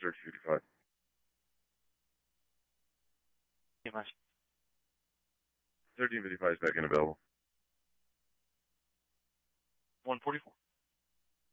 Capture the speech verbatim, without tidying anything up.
thirteen fifty-five. Too much. thirteen fifty-five is back in available. one forty-four.